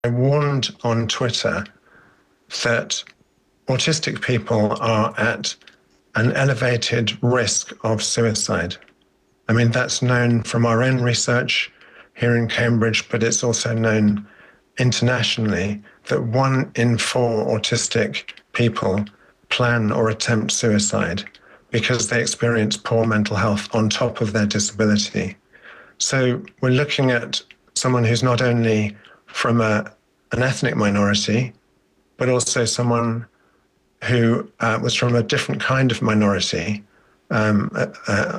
I warned on Twitter that autistic people are at an elevated risk of suicide. I mean, that's known from our own research here in Cambridge, but it's also known internationally that 1 in 4 autistic people plan or attempt suicide because they experience poor mental health on top of their disability. So we're looking at someone who's not only from an ethnic minority, but also someone who was from a different kind of minority,